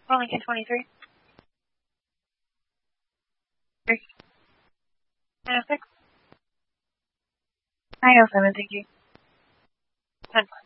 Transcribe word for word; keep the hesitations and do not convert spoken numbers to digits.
Wellington twenty-three. Three. nine oh six. nine oh seven, thank you. ten.